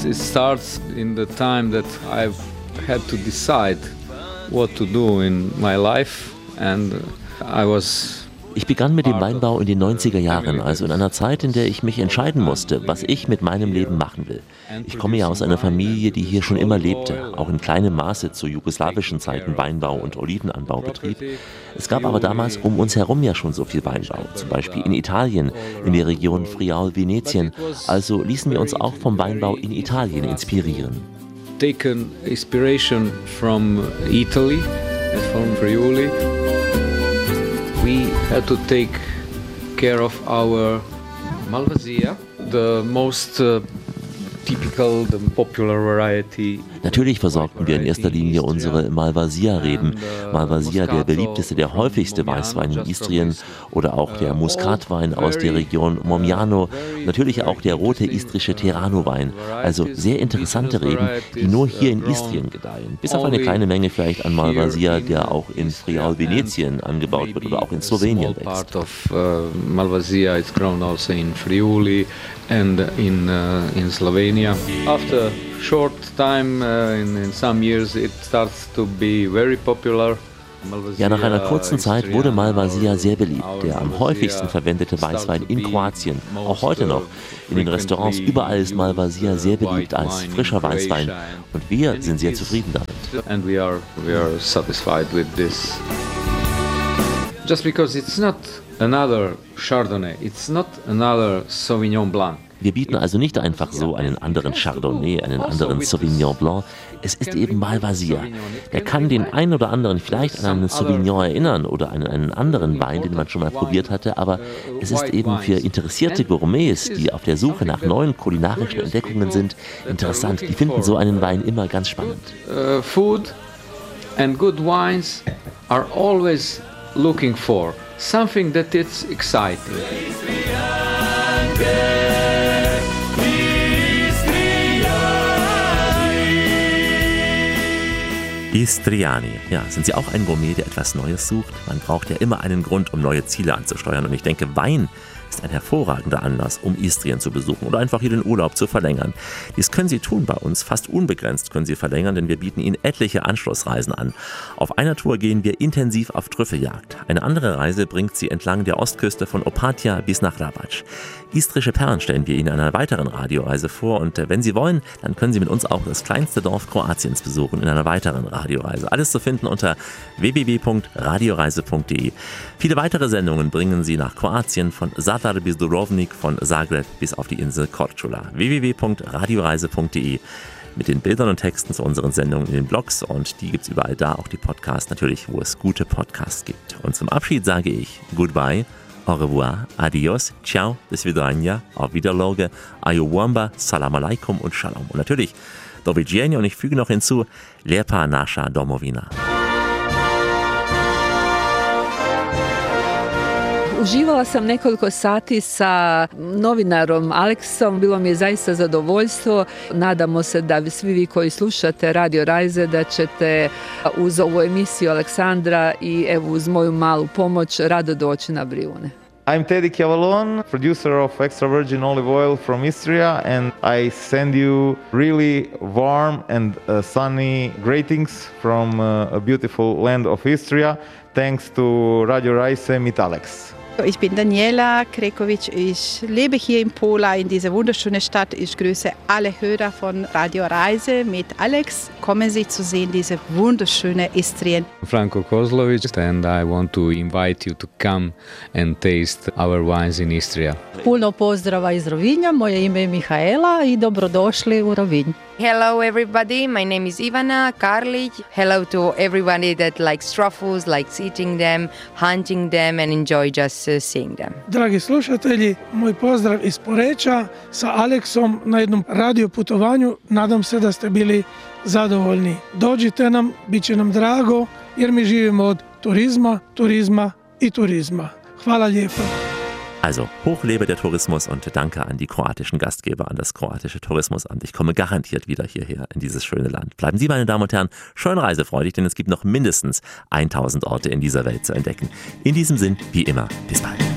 it starts in the time that I've had to decide what to do in my life, and Ich begann mit dem Weinbau in den 90er Jahren, also in einer Zeit, in der ich mich entscheiden musste, was ich mit meinem Leben machen will. Ich komme ja aus einer Familie, die hier schon immer lebte, auch in kleinem Maße zu jugoslawischen Zeiten Weinbau und Olivenanbau betrieb. Es gab aber damals um uns herum ja schon so viel Weinbau, zum Beispiel in Italien, in der Region Friaul-Venetien. Also ließen wir uns auch vom Weinbau in Italien inspirieren. Taken inspiration from Italy, from Friuli. We had to take care of our Malvasia, the most typical, the popular variety. Natürlich versorgten wir in erster Linie unsere Malvasia-Reben. Malvasia, der beliebteste, der häufigste Weißwein in Istrien, oder auch der Muskatwein aus der Region Momiano, natürlich auch der rote istrische Terrano-Wein. Also sehr interessante Reben, die nur hier in Istrien gedeihen. Bis auf eine kleine Menge vielleicht an Malvasia, der auch in Friaul-Venetien angebaut wird oder auch in Slowenien wächst. Malvasia is grown also in Friuli and in Slovenia. After short time, in some years, it starts to be very popular. Ja, nach einer kurzen Zeit wurde Malvasia sehr beliebt. Der am häufigsten verwendete Weißwein in Kroatien, auch heute noch. In den Restaurants überall ist Malvasia sehr beliebt als frischer Weißwein. Und wir sind sehr zufrieden damit. And we are satisfied with this. Just because it's not another Chardonnay, it's not another Sauvignon Blanc. Wir bieten also nicht einfach so einen anderen Chardonnay, einen anderen Sauvignon Blanc. Es ist eben Malvasia. Der kann den einen oder anderen vielleicht an einen Sauvignon erinnern oder an einen anderen Wein, den man schon mal probiert hatte, aber es ist eben für interessierte Gourmets, die auf der Suche nach neuen kulinarischen Entdeckungen sind, interessant. Die finden so einen Wein immer ganz spannend. Food and good wines are always looking for something that is exciting. Istriani. Ja, sind Sie auch ein Gourmet, der etwas Neues sucht? Man braucht ja immer einen Grund, um neue Ziele anzusteuern. Und ich denke, Wein ist ein hervorragender Anlass, um Istrien zu besuchen oder einfach hier den Urlaub zu verlängern. Dies können Sie tun bei uns, fast unbegrenzt können Sie verlängern, denn wir bieten Ihnen etliche Anschlussreisen an. Auf einer Tour gehen wir intensiv auf Trüffeljagd. Eine andere Reise bringt Sie entlang der Ostküste von Opatija bis nach Rabac. Istrische Perlen stellen wir Ihnen in einer weiteren Radioreise vor und wenn Sie wollen, dann können Sie mit uns auch das kleinste Dorf Kroatiens besuchen in einer weiteren Radioreise. Alles zu finden unter www.radioreise.de. Viele weitere Sendungen bringen Sie nach Kroatien von Zadar bis Dubrovnik, von Zagreb bis auf die Insel Korčula. www.radioreise.de mit den Bildern und Texten zu unseren Sendungen in den Blogs und die gibt es überall da, auch die Podcasts natürlich, wo es gute Podcasts gibt. Und zum Abschied sage ich Goodbye, au revoir, adios, ciao, do svidania, auf Wiederloge, ayuwamba, salam alaikum und shalom. Und natürlich do viđenja und ich füge noch hinzu, lijepa naša domovina. Uživala sam nekoliko sati sa novinarom Aleksom, bilo mi je zaista zadovoljstvo. Nadamo se da svi vi koji slušate Radio Reise da ćete uz ovu emisiju Aleksandra i evo uz moju malu pomoć rado doći na Brijune. I'm Teddy Chiavalon, producer of extra virgin olive oil from Istria, and I send you really warm and sunny greetings from a beautiful land of Istria, thanks to Radio Reise mit Alex. Ich bin Daniela Krekovic, ich lebe hier in Pola, in dieser wunderschönen Stadt. Ich grüße alle Hörer von Radio Reise mit Alex. Kommen Sie zu sehen, diese wunderschöne Istrien. Franko Kozlovic, and I want to invite you to come and taste our wines in Istria. Puno pozdrava iz Rovinja, moje ime je Mihaela i dobrodošli u Rovinj. Hello everybody, my name is Ivana Karlic. Hello to everybody that likes truffles, likes eating them, hunting them and enjoy just seeing them. Dragi slušatelji, moj pozdrav iz Poreča sa Aleksom na jednom radio putovanju. Nadam se da ste bili zadovoljni. Dođite nam, bit će nam drago jer mi živimo od turizma i turizma. Hvala lijepo. Also, hoch lebe der Tourismus und danke an die kroatischen Gastgeber, an das kroatische Tourismusamt. Ich komme garantiert wieder hierher in dieses schöne Land. Bleiben Sie, meine Damen und Herren, schön reisefreudig, denn es gibt noch mindestens 1000 Orte in dieser Welt zu entdecken. In diesem Sinn, wie immer, bis bald.